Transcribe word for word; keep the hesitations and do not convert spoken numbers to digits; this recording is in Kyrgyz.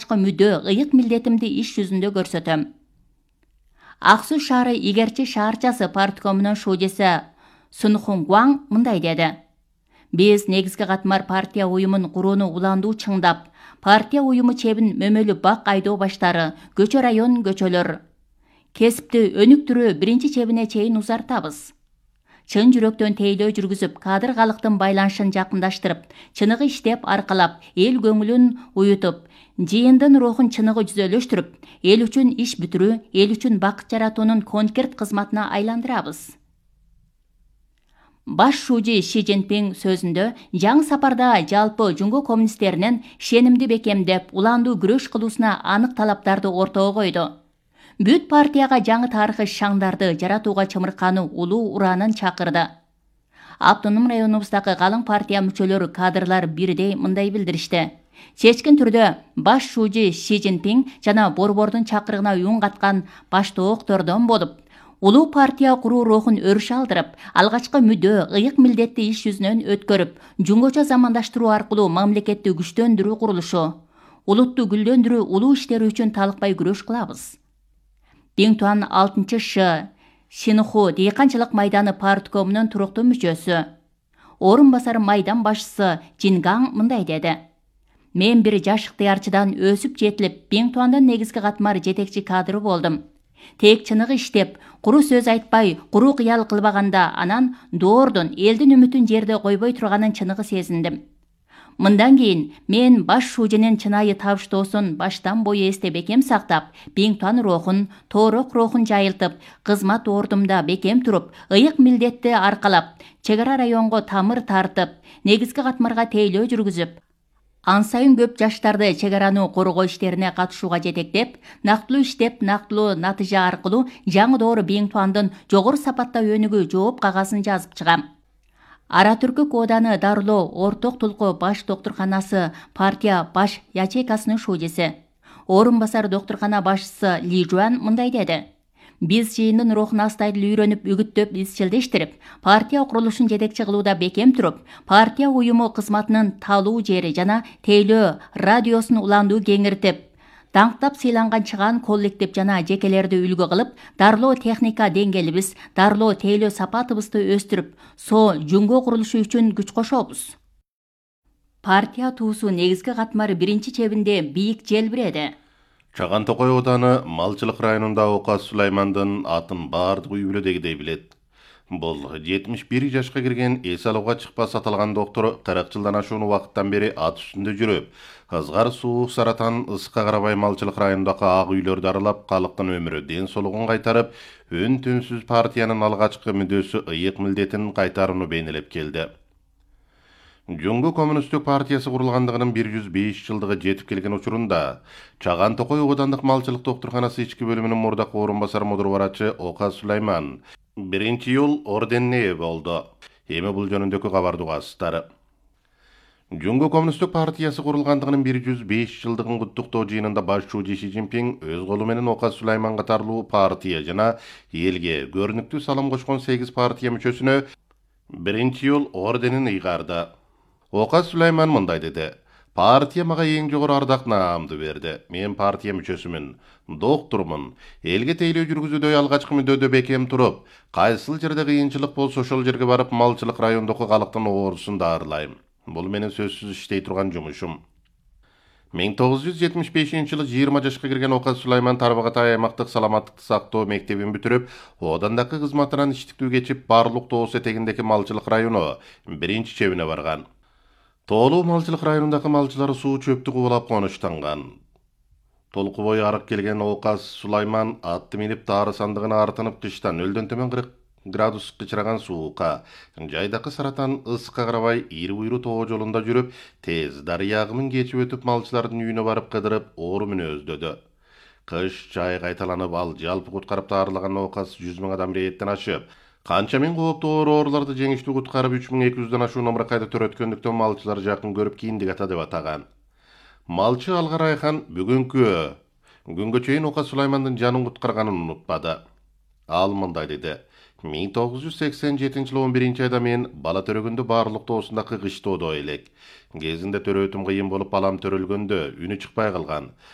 алгачкы мүдө, ыйык милдетимди иш жүзүндө көрсөтөм. Ак Суу шаары игерчи шаарчасы парткомунун шужесі Сунхун Гуаң мындай деди. Биз негизги катмар партия уюмун курууну уландуу чыңдап, партия уюму чебин мөмөлүү бак айдоо баштары, көчө район көчөлөр, кесипти өнүктүрүү биринчи чебине чейин узартабыз. Чын жүрөктөн тейлөө жүргүзүп, кадыр калктын байланышын жакындаштырып, чыныгы иштеп аркалап, эл көңүлүн уютуп, жыйындын рухун чыныгы жүзөлөштүрүп, эл үчүн иш бүтүрүү, эл үчүн бакыт жаратуунун конкрет кызматына айландырабыз. Баш шужи Ши Цзиньпин сөзүндө жаңы сапарда жалпы Жунго коммунисттеринин ишенимди бекемдеп, уландуу күрөш кылуусуна анык талаптарды ортого койду. Бүт партияга жаңы тарыхый шаңдарды жаратууга чымыркануу улуу ураанын чакырды. Автоном районубуздагы калың партия мүчөлөрү, кадрлар бирдей мындай билдиришти. Чечкен түрдө баш шужи Ши Цзиньпин жана борбордун чакырыгына үн каткан баштооктордон болуп, улуу партия куруу рухун өрүш алдырып, алгачкы мүдө, ыйык милдетти иш жүзүнөн өткөрүп, жунгочо замандаштыруу аркылуу мамлекетти күчтөндүрүү курулушу, улутту гүлдөндүрүү улуу иштери үчүн талыкпай күрөш кылабыз. Биңтуан алтынчы Ш Шинху дыйканчылык майданы парткомунун туруктуу мүчөсү, орун басар майдан башчысы Жингаң мындай деди. Мен бир жаш ыктыярчыдан өсүп жетилип, Биңтуандын негизги катмар жетекчи кадры болдум. Тек чыныгы иштеп, куру сөз айтпай, куру кыял кылбаганда, анан доордун элдин үмүтүн жерде койбой турганын чыныгы сезиндим. Мындан кийин мен баш шужинин чынайы табыштоосун баштан бою эсте бекем сактап, Биңтуан рухун, тоорок рухун жайылтып, кызмат ордумда бекем туруп, ыйык милдетти аркалап, чек ара районго тамыр тартып, негизги катмарга тейлөө жүргүзүп, ан сайын көп жаштарды чек араны коргоо иштерине катышууга жетектеп, нактылуу иштеп, нактылуу натыйжа аркылуу жаңы доор Биңтуандын жогору сапатта өнүгүү жооп кагазын жазып чыгам. Ара Түркүк ооданы дарылоо Орток Тулку баш доктурканасы партия баш ячейкасынын шужеси, орун басар доктуркана башчысы Ли Жуан мындай деди. Биз жыйындын рухун астайыл үйрөнүп, үгүттөп, изчилдештирип, партия курулушун жетекчи кылууда бекем туруп, партия уюму кызматынын талуу жери жана тейлөө радиосун уландуу кеңиртип, даңктап сыйланган чыгаан коллектив жана жекелерди үлгү кылып, дарылоо техника деңгээлибиз, дарылоо тейлөө сапатыбызды өстүрүп, со Жунго курулушу үчүн күч кошобуз. Партия туусу негизги катмар биринчи чебинде бийик желбиреди. Чаган Токой ооданы малчылык районунда Оказ Сулаймандын атын баардык үй бүлөдөгүдөй билет. Бул жетимиш бир жашка кирген эс алууга чыкпас аталган доктор кырк жылдан ашуун убакыттан бери ат үстүндө жүрүп, ызгар суук саратан ысыкка карабай малчылык районундагы ак үйлөрдү аралап, калктын өмүрү ден соолугун кайтарып, өн түнсүз партиянын алгачкы мүдөөсү ыйык милдетин кайтарууну бейнелеп келди. Жунго коммунисттик партиясы курулгандыгынын бир жүз беш жылдыгы жетип келген учурунда Чаган Токой оодандык малчылык доктурканасы ички бөлүмүнүн мурдакы орун басар мудур барачы Оказ Сулайман биринчи июль орденине ээ болду. Эми бул жөнүндөгү кабарды угасыздар. Жунго коммунисттик партиясы курулгандыгынын бир жүз беш жылдыгын куттуктоо жыйынында баш шужи Ши Цзиньпин өз колу менен Оказ Сулайман катарлуу партия жана элге көрүнүктүү салым кошкон сегиз партия мүчөсүнө биринчи июль орденин ыйгарды. Оказ Сулайман мындай деди. Партия мага эң жогору ардак наамды берди. Мен партия мүчөсүмүн, доктурмун. Элге тейлөө жүргүзүүдө алгачкы мүддөдө бекем туруп, кайсыл жерде кыйынчылык болсо ошол жерге барып малчылык райондогу калктын оорусун даарылайм. Бул менин сөзсүз иштей турган жумушум. миң тогуз жүз жетимиш бешинчи жылы жыйырма жашка кирген Оказ Сулайман Тарбагатай аймактык саламаттыкты сактоо мектебин бүтүрүп, оодандагы кызматынан иштиктүү кечип, Барлык Тоос этегиндеги малчылык району биринчи чебине барган. Тоолуу малчылык районундагы малчылар суу чөптү кубулап конуштанган. Толку бою арык келген Оказ Сулайман атты минип таары сандыгына артынып кыштан нөлдөн төмөн кырк градус кычыраган суукка, жайдакы саратан ысыкка карабай ири буйру тоо жолунда жүрүп, тез дарыя агымын кечип өтүп малчылардын үйүнө барып кыдырып, оору мүнөздөдү. Кыш жай кайталанып, ал жалпы куткарып таарылаган Оказ жүз миң адам рейеттен ашып, канча миң кооптуу ооруларды жеңиштүү куткарып үч миң эки жүздөн ашуун омуркайды төрөткөндүктөн малчылар жакын көрүп кийиндик ата деп атаган. Малчы Алгар Айхан бүгүнкү күнгө чейин Оказ Сулаймандын жанын куткарганын унутпады. Ал мындай деди. миң тогуз жүз сексен жетинчи жылы он биринчи айда мен бала төрөгөндө Барлык Тоосундагы кыштоодо элек. Кезинде төрөтүм кыйын болуп балам төрөлгөндө үнү чыкпай калган.